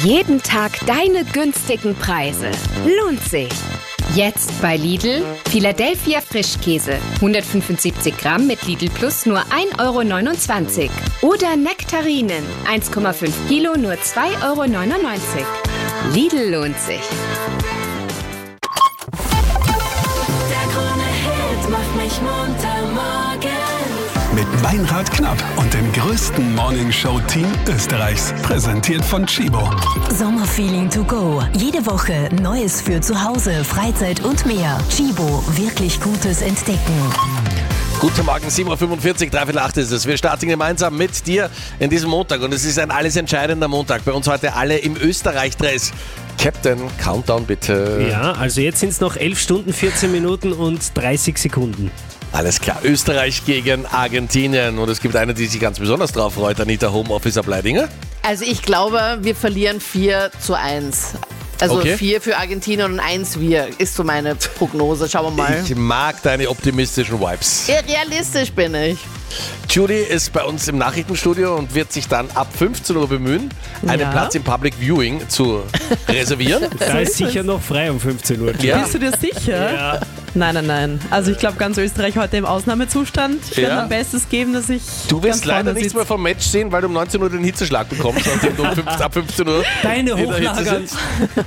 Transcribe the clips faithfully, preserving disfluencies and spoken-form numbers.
Jeden Tag deine günstigen Preise. Lohnt sich. Jetzt bei Lidl Philadelphia Frischkäse. hundertfünfundsiebzig Gramm mit Lidl Plus nur ein Euro neunundzwanzig. Oder Nektarinen. eins Komma fünf Kilo nur zwei Euro neunundneunzig. Lidl lohnt sich. Der Krone-Hit macht mich munter morgen. Mit Meinrad Knapp und dem größten Morningshow-Team Österreichs. Präsentiert von Chibo. Sommerfeeling to go. Jede Woche Neues für zu Hause, Freizeit und mehr. Chibo, wirklich Gutes entdecken. Guten Morgen, sieben Uhr fünfundvierzig, dreiviertel acht ist es. Wir starten gemeinsam mit dir in diesem Montag und es ist ein alles entscheidender Montag. Bei uns heute alle im Österreich-Dress. Captain, Countdown bitte. Ja, also jetzt sind es noch elf Stunden, vierzehn Minuten und dreißig Sekunden. Alles klar, Österreich gegen Argentinien und es gibt eine, die sich ganz besonders drauf freut, Anita Homeofficer Bleidinger. Also ich glaube, wir verlieren vier zu eins. Also Okay. vier für Argentinien und eins wir, ist so meine Prognose. Schauen wir mal. Ich mag deine optimistischen Vibes. Ja, realistisch bin ich. Judy ist bei uns im Nachrichtenstudio und wird sich dann ab fünfzehn Uhr bemühen, einen Ja. Platz im Public Viewing zu reservieren. Da ist sicher noch frei um fünfzehn Uhr. Ja. Bist du dir sicher? Ja. Nein, nein, nein. Also ich glaube, ganz Österreich heute im Ausnahmezustand. Ich werde Ja. mein Bestes geben, dass ich Du wirst ganz leider vorne nichts sitze. mehr vom Match sehen, weil du um neunzehn Uhr den Hitzeschlag bekommst, nachdem du um fünfzehn, ab fünfzehn Uhr Deine in der Hitze Hochlagern. sitzt.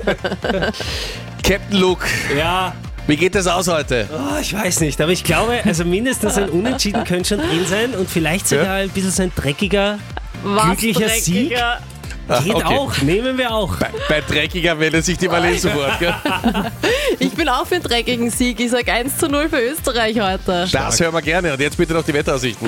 Captain Luke, Ja, wie geht das aus heute? oh, ich weiß nicht, aber ich glaube, also mindestens ein Unentschieden könnte schon drin sein und vielleicht sogar ein bisschen so ein dreckiger, Was glücklicher Sieg. dreckiger. Geht okay. auch, nehmen wir auch. Bei, bei dreckiger meldet sich die Marlene sofort. Gell? Ich bin auch für einen dreckigen Sieg. Ich sage eins zu null für Österreich heute. Das hören wir gerne. Und jetzt bitte noch die Wetteraussichten.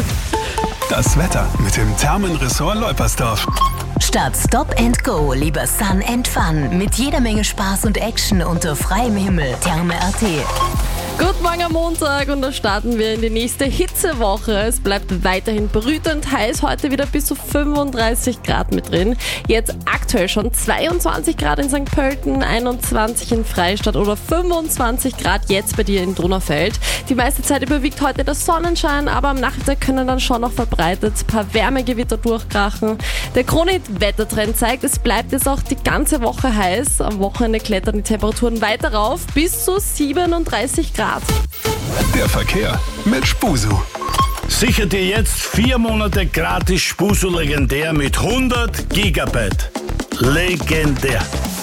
Das Wetter mit dem Thermenressort Leupersdorf. Statt Stop and Go, lieber Sun and Fun. Mit jeder Menge Spaß und Action unter freiem Himmel. Therme Punkt at. Guten Morgen am Montag und da starten wir in die nächste Hitzewoche. Es bleibt weiterhin brütend heiß, heute wieder bis zu fünfunddreißig Grad mit drin. Jetzt aktuell schon zweiundzwanzig Grad in Sankt Pölten, einundzwanzig in Freistadt oder fünfundzwanzig Grad jetzt bei dir in Donaufeld. Die meiste Zeit überwiegt heute der Sonnenschein, aber am Nachmittag können dann schon noch verbreitet ein paar Wärmegewitter durchkrachen. Der Krone-Hit-Wettertrend zeigt, es bleibt jetzt auch die ganze Woche heiß. Am Wochenende klettern die Temperaturen weiter rauf bis zu siebenunddreißig Grad. Der Verkehr mit Spusu. Sicher dir jetzt vier Monate gratis Spusu legendär mit hundert Gigabyte. Legendär.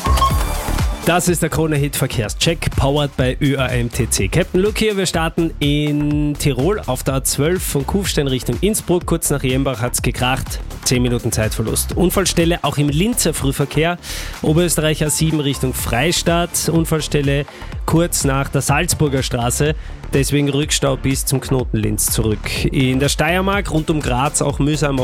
Das ist der Krone-Hit Verkehrscheck, powered by Ö A M T C. Captain Luke hier, wir starten in Tirol auf der A zwölf von Kufstein Richtung Innsbruck. Kurz nach Jembach hat's gekracht, zehn Minuten Zeitverlust. Unfallstelle auch im Linzer Frühverkehr. Oberösterreich A sieben Richtung Freistadt. Unfallstelle kurz nach der Salzburger Straße. Deswegen Rückstau bis zum Knoten Linz zurück. In der Steiermark rund um Graz auch mühsam